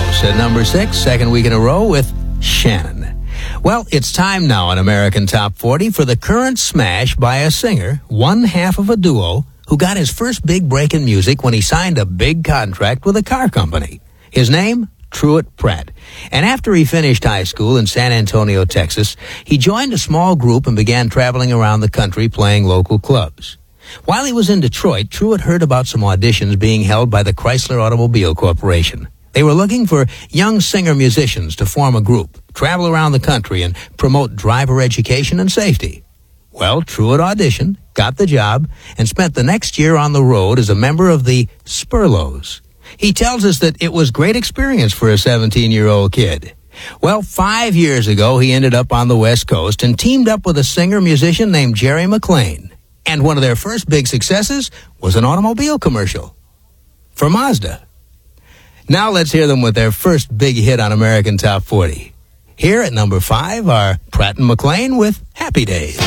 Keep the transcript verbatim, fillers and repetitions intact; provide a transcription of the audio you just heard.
Carlos at number six, second week in a row with Shannon. Well, it's time now on American Top forty for the current smash by a singer, one half of a duo, who got his first big break in music when he signed a big contract with a car company. His name? Truett Pratt. And after he finished high school in San Antonio, Texas, he joined a small group and began traveling around the country playing local clubs. While he was in Detroit, Truett heard about some auditions being held by the Chrysler Automobile Corporation. They were looking for young singer-musicians to form a group, travel around the country, and promote driver education and safety. Well, Truett auditioned, got the job, and spent the next year on the road as a member of the Spurlows. He tells us that it was great experience for a seventeen-year-old kid. Well, five years ago, he ended up on the West Coast and teamed up with a singer-musician named Jerry McLean. And one of their first big successes was an automobile commercial for Mazda. Now let's hear them with their first big hit on American Top forty. Here at number five are Pratt and McLean with Happy Days.